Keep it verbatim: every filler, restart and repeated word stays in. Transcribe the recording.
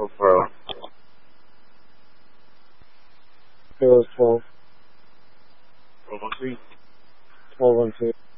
Oh, bro. It was twelve. twelve oh three. twelve one two.